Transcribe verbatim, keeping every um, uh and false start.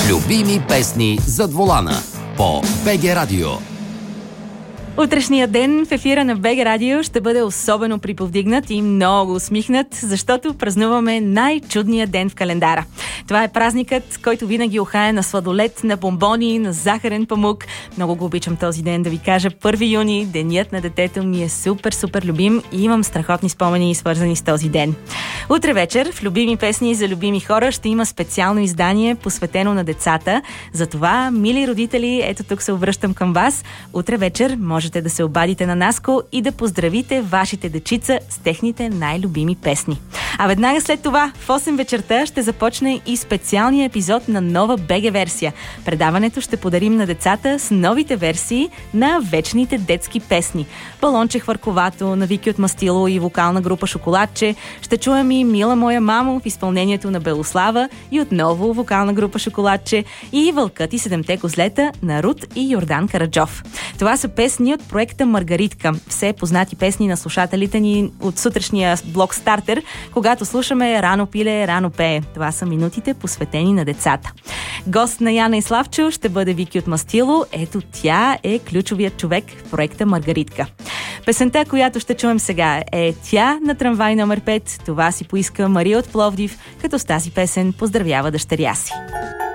Любими песни зад волана по БГ Радио. Утрешният ден в ефира на БГ Радио ще бъде особено приповдигнат и много усмихнат, защото празнуваме най-чудния ден в календара. Това е празникът, който винаги ухае на сладолед, на бомбони, на захарен памук. Много го обичам този ден, да ви кажа. първи юни, денят на детето ми е супер-супер любим и имам страхотни спомени, свързани с този ден. Утре вечер в Любими песни за любими хора ще има специално издание, посветено на децата. Затова, мили родители, ето тук се обръщам към вас. Утре вечер можете да се обадите на Наско и да поздравите вашите дечица с техните най-любими песни. А веднага след това, в осем вечерта, ще започне и специалния епизод на нова БГ версия. Предаването ще подарим на децата с новите версии на вечните детски песни. Балонче хвърковато, навики от мастило и вокална група Шоколадче. Ще чуем и Мила моя мамо в изпълнението на Белослава и отново вокална група Шоколадче и Вълкът и седемте козлета на Рут и Йордан Караджов. Това са песни от проекта Маргаритка. Все познати песни на слушателите ни от сутрешния блок Стартер, когато слушаме Рано пиле, рано пее. Това са минутите, посветени на децата. Гост на Яна и Славчо ще бъде Вики от Мастило. Ето тя е ключовият човек в проекта Маргаритка. Песента, която ще чуем сега, е Тя на трамвай номер пет. Това си поиска Мария от Пловдив, като с тази песен поздравява дъщеря си.